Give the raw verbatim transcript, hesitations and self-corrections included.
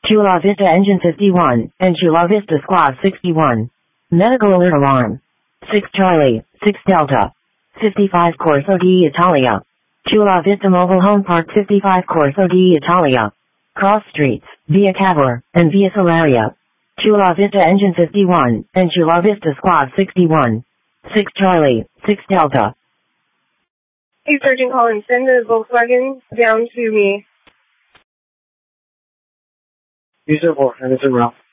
Chula Vista Engine fifty-one, and Chula Vista Squad sixty-one. Medical alert alarm. six Charlie, six Delta. fifty-five Corso di Italia. Chula Vista Mobile Home Park fifty-five Corso di Italia. Cross streets, Via Cavour, and Via Solaria. Chula Vista Engine fifty-one, and Chula Vista Squad sixty-one. six Charlie, six Delta. Hey, Sergeant Collins, send the Volkswagen down to me. User four, and it's around.